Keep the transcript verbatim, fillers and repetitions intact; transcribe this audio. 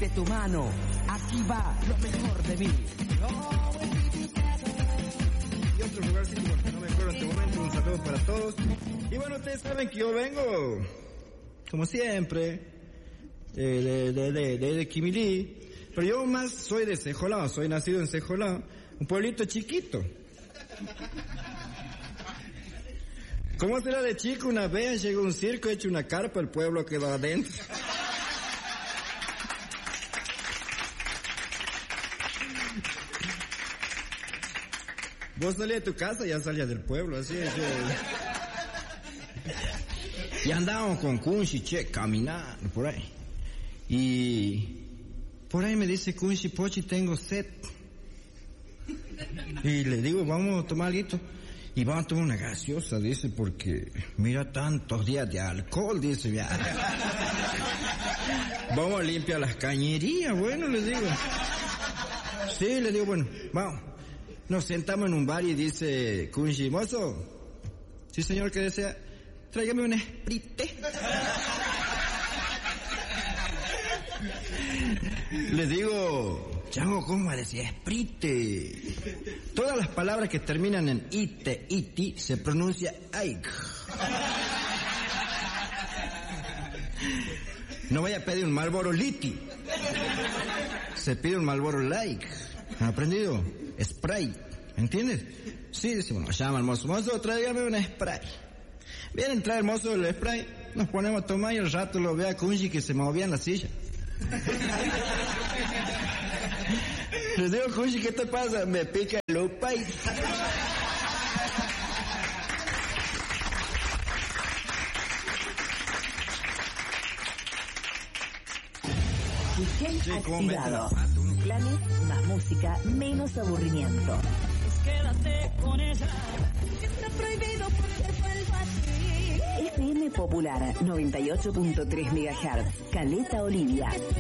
de tu mano. Aquí va lo mejor de mí. Y otro lugar sí, porque no me acuerdo en este momento. Un saludo para todos. Y bueno, ustedes saben que yo vengo, como siempre, de, de, de, de, de Quimilí. Pero yo más soy de Sejolao, soy nacido en Sejolao, un pueblito chiquito. ¿Cómo será de chico? Una vez llegó un circo, hecho una carpa, el pueblo quedó adentro. Vos salías de tu casa y ya salías del pueblo, así es. Yo... Y andábamos con Kunshi, che, caminando por ahí. Y por ahí me dice Kunshi, Pochi, tengo sed. Y le digo, vamos a tomar algo. Y vamos a tomar una gaseosa, dice, porque mira tantos días de alcohol, dice, ya. Vamos a limpiar las cañerías, bueno, le digo. Sí, le digo, bueno, vamos. Nos sentamos en un bar y dice Kunshi, mozo, sí señor, ¿qué desea? Tráigame un Sprite. Le digo, chango, ¿cómo me decía Sprite? Todas las palabras que terminan en ite, iti, se pronuncia aik. No vaya a pedir un Marlboro Liti. Se pide un Marlboro Like. ¿Han aprendido? Spray. ¿Entiendes? Sí, dice, bueno, llama al mozo. Mozo, tráigame un spray. Viene a entrar el mozo del spray. Nos ponemos a tomar y al rato lo ve a Kunshi que se movía en la silla. Les digo, Kunshi, ¿qué te pasa? Me pica el upay. Activado. Planes más música, menos aburrimiento. Pues quédate con ella. Está prohibido porque vuelvo a ti. F M Popular noventa y ocho punto tres megahertz. Caleta Olivia.